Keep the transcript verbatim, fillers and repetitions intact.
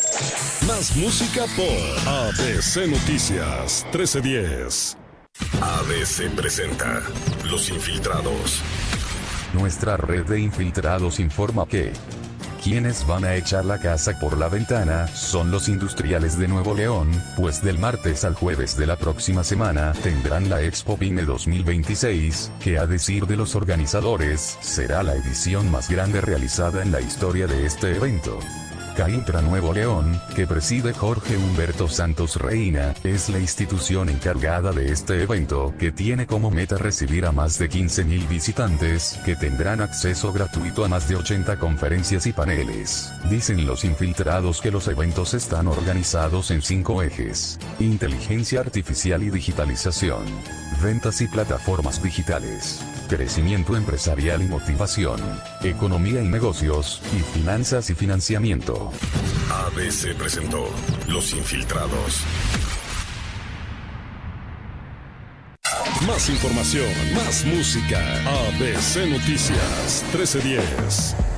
Más música por A B C Noticias trece diez. A B C presenta Los Infiltrados. Nuestra red de infiltrados informa que quienes van a echar la casa por la ventana son los industriales de Nuevo León, pues del martes al jueves de la próxima semana tendrán la Expo Pyme dos mil veintiséis, que a decir de los organizadores, será la edición más grande realizada en la historia de este evento. Caintra Nuevo León, que preside Jorge Humberto Santos Reina, es la institución encargada de este evento, que tiene como meta recibir a más de quince mil visitantes, que tendrán acceso gratuito a más de ochenta conferencias y paneles. Dicen los infiltrados que los eventos están organizados en cinco ejes: inteligencia artificial y digitalización, ventas y plataformas digitales, crecimiento empresarial y motivación, economía y negocios, y finanzas y financiamiento. A B C presentó Los Infiltrados. Más información, más música. A B C Noticias trece diez.